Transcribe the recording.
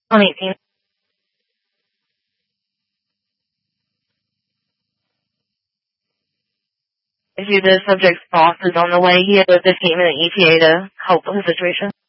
On 18. If the subject's boss is on the way, he has a 15-minute ETA to help with the situation.